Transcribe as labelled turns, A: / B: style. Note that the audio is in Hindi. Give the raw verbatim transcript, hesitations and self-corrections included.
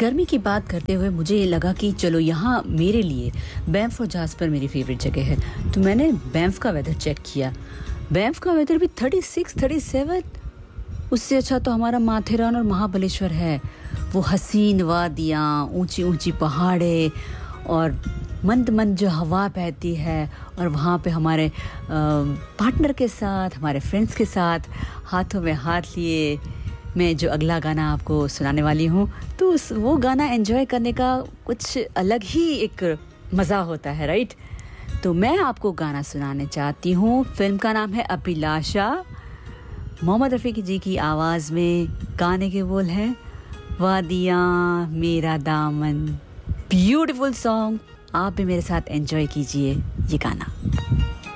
A: गर्मी की बात करते हुए मुझे ये लगा कि चलो यहाँ मेरे लिए बैंफ और जास्पर मेरी फेवरेट जगह है, तो मैंने बैंफ का वेदर चेक किया। बैंफ का वेदर भी छत्तीस, सैंतीस, उससे अच्छा तो हमारा माथेरान और महाबलेश्वर है। वो हसीन वादियाँ, ऊंची ऊंची पहाड़े और मंद मंद जो हवा बहती है, और वहाँ पे हमारे पार्टनर के साथ, हमारे फ्रेंड्स के साथ हाथों में हाथ लिए मैं जो अगला गाना आपको सुनाने वाली हूँ, तो उस वो गाना एंजॉय करने का कुछ अलग ही एक मज़ा होता है, राइट। तो मैं आपको गाना सुनाने चाहती हूँ। फिल्म का नाम है अभिलाषा। मोहम्मद रफ़ी जी की आवाज़ में गाने के बोल हैं वादियाँ मेरा दामन। ब्यूटीफुल सॉन्ग, आप भी मेरे साथ एंजॉय कीजिए ये गाना।